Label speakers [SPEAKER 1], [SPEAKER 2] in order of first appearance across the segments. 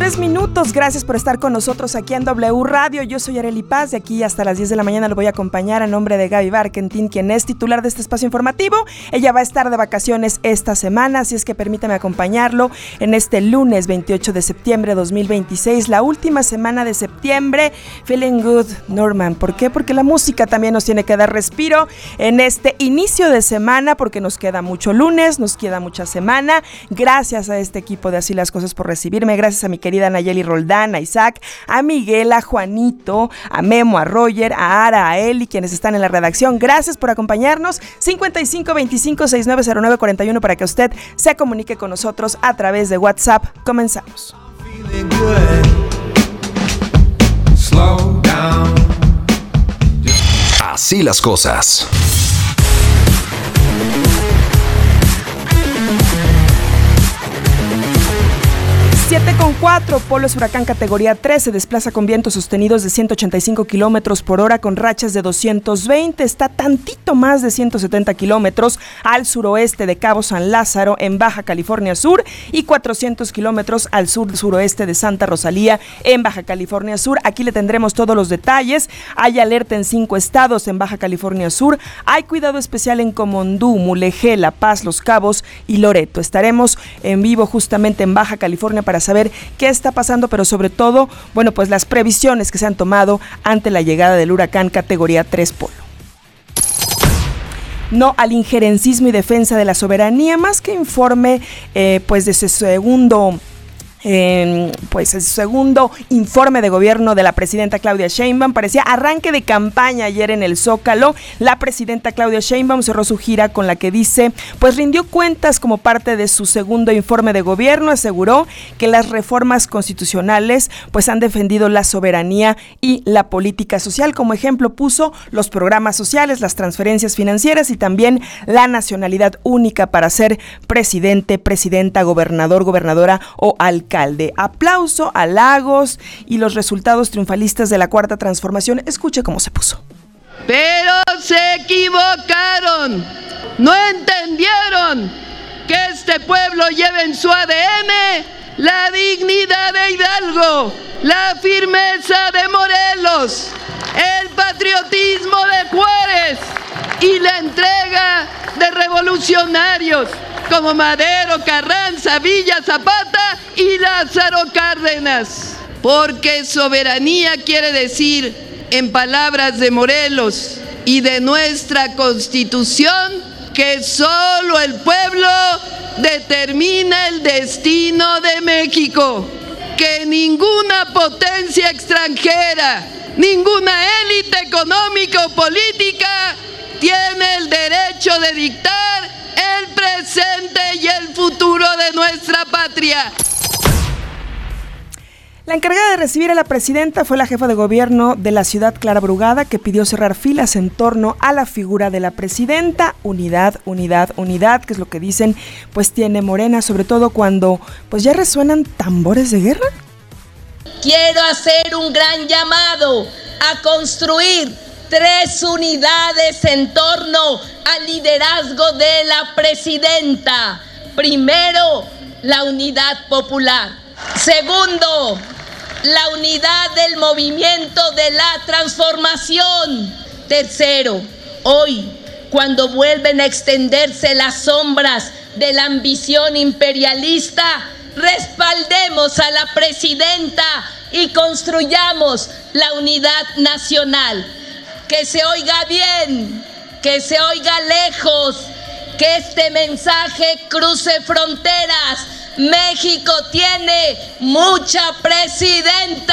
[SPEAKER 1] 3 minutos. Gracias por estar con nosotros aquí en W Radio. Yo soy Arely Paz. De aquí hasta las 10 de la mañana lo voy a acompañar a nombre de Gaby Barkentin, quien es titular de este espacio informativo. Ella va a estar de vacaciones esta semana, así es que permítame acompañarlo en este lunes 28 de septiembre de 2026, la última semana de septiembre. Feeling good, Norman. ¿Por qué? Porque la música también nos tiene que dar respiro en este inicio de semana, porque nos queda mucho lunes, nos queda mucha semana. Gracias a este equipo de Así las Cosas por recibirme. Gracias a mi querida Nayeli Roldán, a Isaac, a Miguel, a Juanito, a Memo, a Roger, a Ara, a Eli, quienes están en la redacción. Gracias por acompañarnos. 5525690941 para que usted se comunique con nosotros a través de WhatsApp. Comenzamos.
[SPEAKER 2] Así las cosas.
[SPEAKER 1] 7:04, Polo es huracán categoría 3, se desplaza con vientos sostenidos de 185 kilómetros por hora con rachas de 220, está tantito más de 170 kilómetros al suroeste de Cabo San Lázaro en Baja California Sur y 400 kilómetros al sur-suroeste de Santa Rosalía en Baja California Sur. Aquí le tendremos todos los detalles. Hay alerta en 5 estados en Baja California Sur, hay cuidado especial en Comondú, Mulegé, La Paz, Los Cabos y Loreto. Estaremos en vivo justamente en Baja California para saber qué está pasando, pero sobre todo, bueno, pues las previsiones que se han tomado ante la llegada del huracán categoría 3 Polo. No al injerencismo y defensa de la soberanía, más que informe pues de su segundo informe de gobierno de la presidenta Claudia Sheinbaum. Parecía arranque de campaña ayer en el Zócalo. La presidenta Claudia Sheinbaum cerró su gira con la que dice, pues rindió cuentas como parte de su segundo informe de gobierno. Aseguró que las reformas constitucionales pues han defendido la soberanía y la política social. Como ejemplo puso los programas sociales, las transferencias financieras y también la nacionalidad única para ser presidente, presidenta, gobernador, gobernadora o alcalde. Aplauso, halagos y los resultados triunfalistas de la Cuarta Transformación. Escuche cómo se puso.
[SPEAKER 3] Pero se equivocaron, no entendieron que este pueblo lleva en su ADN la dignidad de Hidalgo, la firmeza de Morelos, el patriotismo de Juárez y la entrega de revolucionarios como Madero, Carranza, Villa, Zapata y Lázaro Cárdenas. Porque soberanía quiere decir, en palabras de Morelos y de nuestra Constitución, que solo el pueblo determina el destino de México, que ninguna potencia extranjera, ninguna élite económica o política tiene el derecho de dictar el presente y el futuro de nuestra patria.
[SPEAKER 1] La encargada de recibir a la presidenta fue la jefa de gobierno de la ciudad, Clara Brugada, que pidió cerrar filas en torno a la figura de la presidenta. Unidad, unidad, unidad, que es lo que dicen, pues tiene Morena, sobre todo cuando pues ya resuenan tambores de guerra.
[SPEAKER 4] Quiero hacer un gran llamado a construir 3 unidades en torno al liderazgo de la presidenta. Primero, la unidad popular. Segundo, la unidad del movimiento de la transformación. Tercero, hoy, cuando vuelven a extenderse las sombras de la ambición imperialista, respaldemos a la presidenta y construyamos la unidad nacional. Que se oiga bien, que se oiga lejos, que este mensaje cruce fronteras. México tiene mucha presidenta.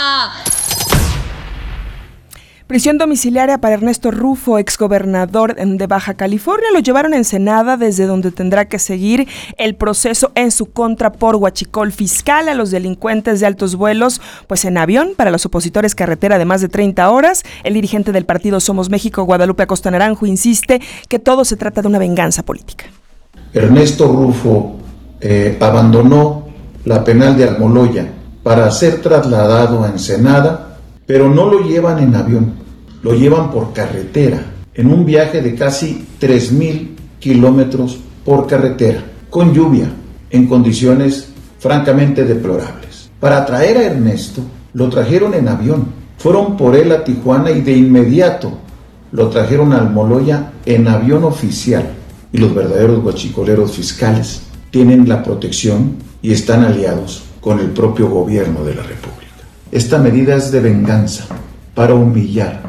[SPEAKER 1] Prisión domiciliaria para Ernesto Rufo, exgobernador de Baja California. Lo llevaron a Ensenada, desde donde tendrá que seguir el proceso en su contra por huachicol fiscal a los delincuentes de altos vuelos, pues en avión, para los opositores carretera de más de 30 horas. El dirigente del partido Somos México, Guadalupe Acosta Naranjo, insiste que todo se trata de una venganza política.
[SPEAKER 5] Ernesto Rufo abandonó la penal de Almoloya para ser trasladado a Ensenada, pero no lo llevan en avión. Lo llevan por carretera, en un viaje de casi 3,000 kilómetros por carretera, con lluvia, en condiciones francamente deplorables. Para traer a Ernesto, lo trajeron en avión. Fueron por él a Tijuana y de inmediato lo trajeron a Almoloya en avión oficial. Y los verdaderos guachicoleros fiscales tienen la protección y están aliados con el propio gobierno de la República. Esta medida es de venganza, para humillar.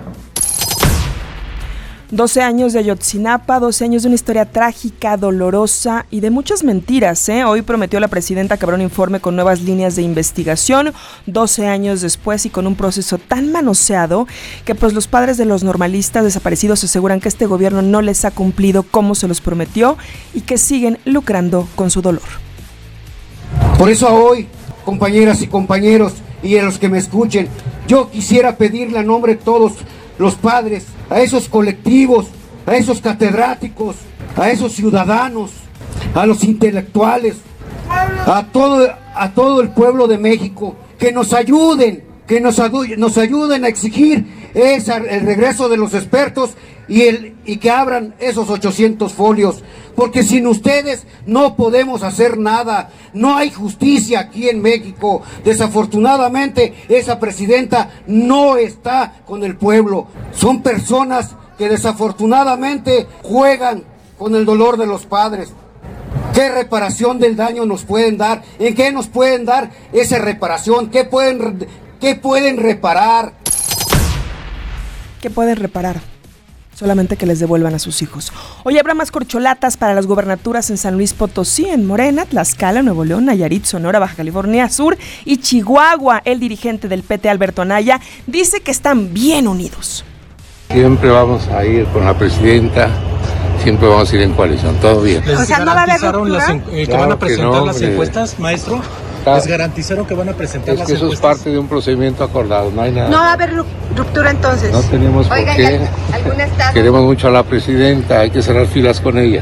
[SPEAKER 1] 12 años de Ayotzinapa, 12 años de una historia trágica, dolorosa y de muchas mentiras, ¿eh? Hoy prometió la presidenta que habrá un informe con nuevas líneas de investigación, 12 años después y con un proceso tan manoseado que pues los padres de los normalistas desaparecidos aseguran que este gobierno no les ha cumplido como se los prometió y que siguen lucrando con su dolor.
[SPEAKER 6] Por eso hoy, compañeras y compañeros, y a los que me escuchen, yo quisiera pedirle a nombre de todos los padres, a esos colectivos, a esos catedráticos, a esos ciudadanos, a los intelectuales, a todo el pueblo de México, que nos ayuden, nos ayuden a exigir el regreso de los expertos y que abran esos 800 folios, porque sin ustedes no podemos hacer nada, no hay justicia aquí en México. Desafortunadamente esa presidenta no está con el pueblo, son personas que desafortunadamente juegan con el dolor de los padres. ¿Qué reparación del daño nos pueden dar? ¿En qué nos pueden dar esa reparación? ¿Qué pueden reparar?
[SPEAKER 1] ¿Qué pueden reparar? Solamente que les devuelvan a sus hijos. Hoy habrá más corcholatas para las gubernaturas en San Luis Potosí, en Morena, Tlaxcala, Nuevo León, Nayarit, Sonora, Baja California Sur y Chihuahua. El dirigente del PT, Alberto Anaya, dice que están bien unidos.
[SPEAKER 7] Siempre vamos a ir con la presidenta, siempre vamos a ir en coalición, todo bien.
[SPEAKER 8] ¿Les garantizaron que van a presentar las encuestas, maestro? ¿Les garantizaron que van a presentar las encuestas?
[SPEAKER 7] Eso es parte de un procedimiento acordado, no hay nada.
[SPEAKER 9] ¿No va a haber ruptura entonces?
[SPEAKER 7] No tenemos por qué.
[SPEAKER 9] ¿Algún estado?
[SPEAKER 7] Queremos mucho a la presidenta, hay que cerrar filas con ella.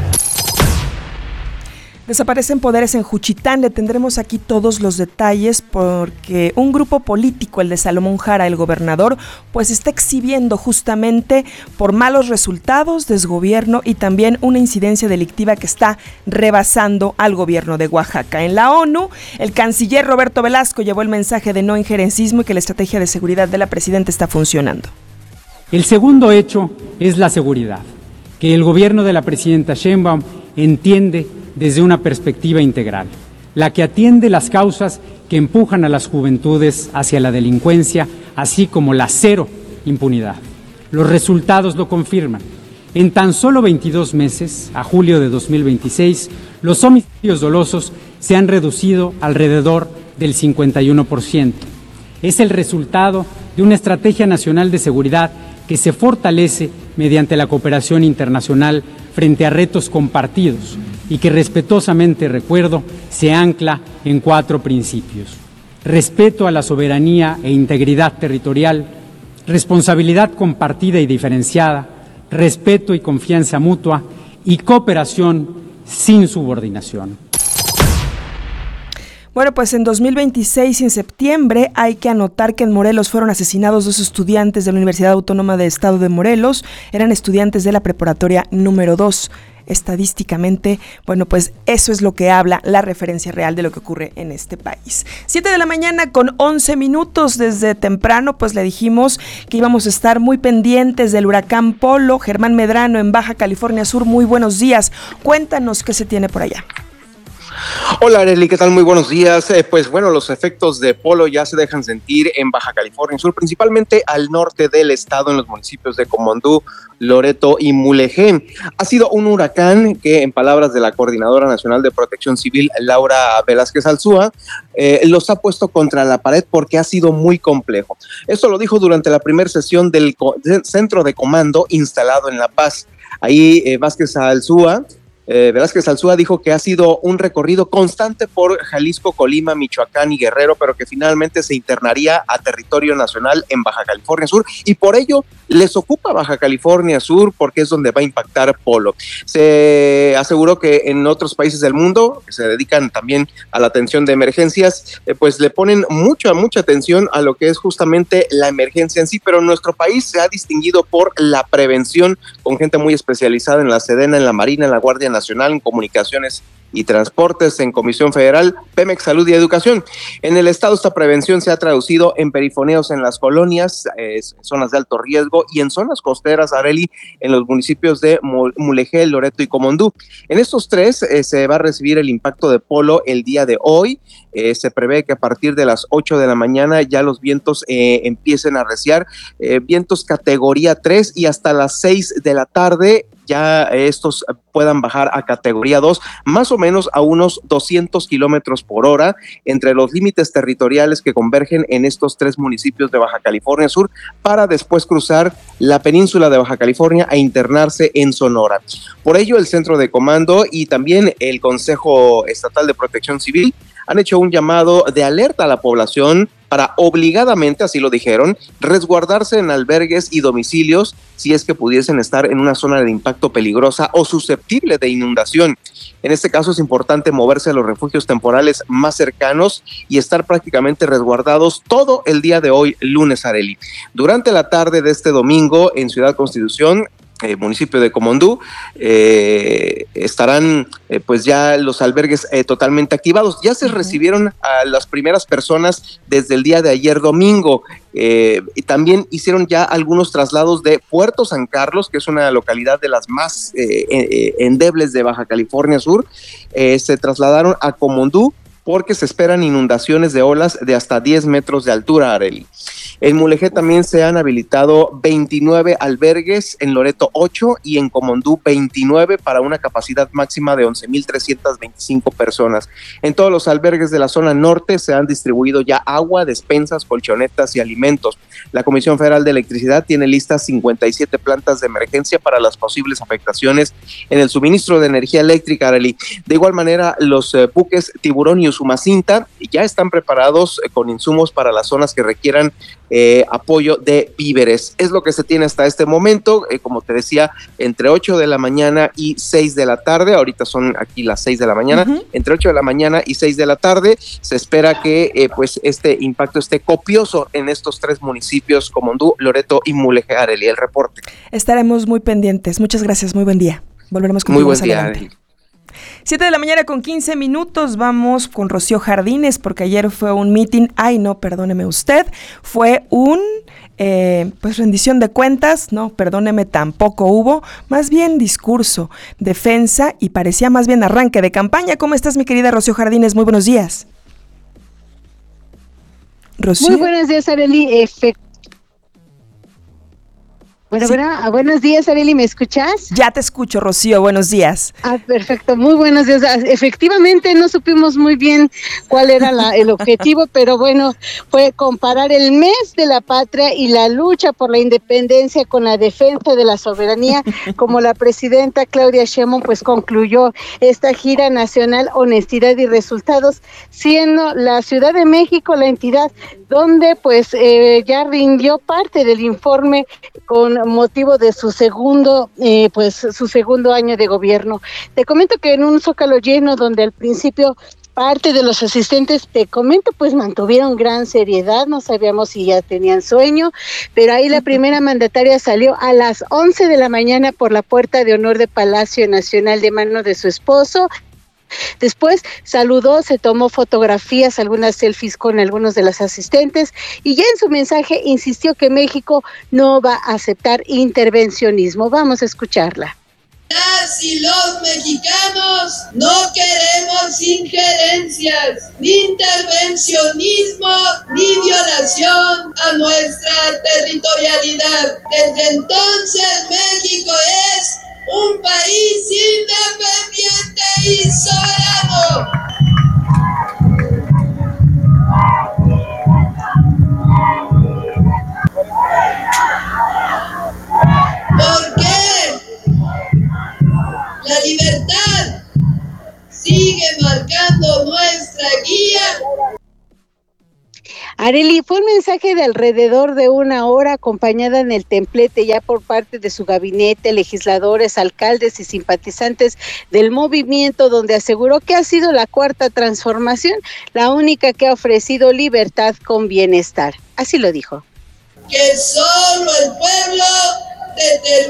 [SPEAKER 1] Desaparecen poderes en Juchitán, le tendremos aquí todos los detalles porque un grupo político, el de Salomón Jara, el gobernador, pues está exhibiendo justamente por malos resultados, desgobierno y también una incidencia delictiva que está rebasando al gobierno de Oaxaca. En la ONU, el canciller Roberto Velasco llevó el mensaje de no injerencismo y que la estrategia de seguridad de la presidenta está funcionando.
[SPEAKER 10] El segundo hecho es la seguridad, que el gobierno de la presidenta Sheinbaum entiende desde una perspectiva integral, la que atiende las causas que empujan a las juventudes hacia la delincuencia, así como la cero impunidad. Los resultados lo confirman. En tan solo 22 meses, a julio de 2026, los homicidios dolosos se han reducido alrededor del 51%. Es el resultado de una estrategia nacional de seguridad que se fortalece mediante la cooperación internacional frente a retos compartidos y que respetuosamente, recuerdo, se ancla en 4 principios: respeto a la soberanía e integridad territorial, responsabilidad compartida y diferenciada, respeto y confianza mutua y cooperación sin subordinación.
[SPEAKER 1] Bueno, pues en 2026, en septiembre, hay que anotar que en Morelos fueron asesinados 2 estudiantes de la Universidad Autónoma del Estado de Morelos. Eran estudiantes de la preparatoria número 2. Estadísticamente, bueno, pues eso es lo que habla la referencia real de lo que ocurre en este país. 7 de la mañana con 11 minutos. Desde temprano, pues le dijimos que íbamos a estar muy pendientes del huracán Polo. Germán Medrano en Baja California Sur, muy buenos días. Cuéntanos qué se tiene por allá.
[SPEAKER 11] Hola Arely, ¿qué tal? Muy buenos días. Pues bueno, los efectos de Polo ya se dejan sentir en Baja California Sur, principalmente al norte del estado, en los municipios de Comondú, Loreto y Mulegé. Ha sido un huracán que, en palabras de la Coordinadora Nacional de Protección Civil, Laura Velázquez Alzúa, los ha puesto contra la pared porque ha sido muy complejo. Esto lo dijo durante la primera sesión del centro de comando instalado en La Paz. Ahí Velázquez Alzúa dijo que ha sido un recorrido constante por Jalisco, Colima, Michoacán y Guerrero, pero que finalmente se internaría a territorio nacional en Baja California Sur, y por ello les ocupa Baja California Sur porque es donde va a impactar Polo. Se aseguró que en otros países del mundo que se dedican también a la atención de emergencias, pues le ponen mucha atención a lo que es justamente la emergencia en sí, pero nuestro país se ha distinguido por la prevención, con gente muy especializada en la Sedena, en la Marina, en la Guardia Nacional, en Comunicaciones y Transportes, en Comisión Federal, Pemex, Salud y Educación. En el estado esta prevención se ha traducido en perifoneos en las colonias, zonas de alto riesgo y en zonas costeras, Arely, en los municipios de Mulegé, Loreto y Comondú. En estos tres se va a recibir el impacto de polo el día de hoy. Se prevé que a partir de las 8 de la mañana ya los vientos empiecen a arreciar, vientos categoría 3 y hasta las 6 de la tarde ya estos puedan bajar a categoría 2, más o menos a unos 200 kilómetros por hora entre los límites territoriales que convergen en estos tres municipios de Baja California Sur, para después cruzar la península de Baja California e internarse en Sonora. Por ello, el Centro de Comando y también el Consejo Estatal de Protección Civil han hecho un llamado de alerta a la población para obligadamente, así lo dijeron, resguardarse en albergues y domicilios si es que pudiesen estar en una zona de impacto peligrosa o susceptible de inundación. En este caso es importante moverse a los refugios temporales más cercanos y estar prácticamente resguardados todo el día de hoy, lunes, Arely. Durante la tarde de este domingo en Ciudad Constitución, municipio de Comondú, estarán pues ya los albergues totalmente activados. Ya se recibieron a las primeras personas desde el día de ayer domingo. Y también hicieron ya algunos traslados de Puerto San Carlos, que es una localidad de las más endebles de Baja California Sur. Se trasladaron a Comondú porque se esperan inundaciones de olas de hasta 10 metros de altura, Arely. En Mulegé también se han habilitado 29 albergues, en Loreto 8 y en Comondú 29 para una capacidad máxima de 11,325 personas. En todos los albergues de la zona norte se han distribuido ya agua, despensas, colchonetas y alimentos. La Comisión Federal de Electricidad tiene listas 57 plantas de emergencia para las posibles afectaciones en el suministro de energía eléctrica, Arely. De igual manera, los buques Tiburón y Usumacinta ya están preparados con insumos para las zonas que requieran apoyo de víveres. Es lo que se tiene hasta este momento, como te decía, entre 8 de la mañana y 6 de la tarde, ahorita son aquí las 6 de la mañana, entre 8 de la mañana y 6 de la tarde, se espera que pues este impacto esté copioso en estos tres municipios, Comondú, Loreto y Mulegé, Arely. El reporte.
[SPEAKER 1] Estaremos muy pendientes. Muchas gracias, muy buen día. Volveremos contigo más adelante. Muy buen día, 7 de la mañana con 15 minutos, vamos con Rocío Jardines, porque ayer fue un meeting, perdóneme usted, fue un, pues rendición de cuentas, no, perdóneme, tampoco hubo, más bien discurso, defensa y parecía más bien arranque de campaña. ¿Cómo estás, mi querida Rocío Jardines? Muy buenos días. Rocío.
[SPEAKER 9] Muy buenos días, Arely. Buenos días, Arely, ¿me escuchas?
[SPEAKER 1] Ya te escucho, Rocío, buenos días.
[SPEAKER 9] Perfecto, muy buenos días. Efectivamente, no supimos muy bien cuál era el objetivo, pero bueno, fue comparar el mes de la patria y la lucha por la independencia con la defensa de la soberanía, como la presidenta Claudia Sheinbaum pues concluyó esta gira nacional Honestidad y Resultados, siendo la Ciudad de México la entidad donde pues ya rindió parte del informe con motivo de su segundo año de gobierno. Te comento que en un zócalo lleno donde al principio parte de los asistentes, pues mantuvieron gran seriedad, no sabíamos si ya tenían sueño, pero ahí la primera mandataria salió a las 11 de la mañana por la puerta de honor de Palacio Nacional de mano de su esposo. Después saludó, se tomó fotografías, algunas selfies con algunos de los asistentes y ya en su mensaje insistió que México no va a aceptar intervencionismo. Vamos a escucharla.
[SPEAKER 3] Las y los mexicanos no queremos injerencias, ni intervencionismo, ni violación a nuestra territorialidad. Desde entonces México es un país independiente y soberano. ¿Por qué? La libertad sigue marcando nuestra guía.
[SPEAKER 9] Arely, fue un mensaje de alrededor de una hora acompañada en el templete ya por parte de su gabinete, legisladores, alcaldes y simpatizantes del movimiento, donde aseguró que ha sido la cuarta transformación, la única que ha ofrecido libertad con bienestar. Así lo dijo.
[SPEAKER 3] Que solo el pueblo determina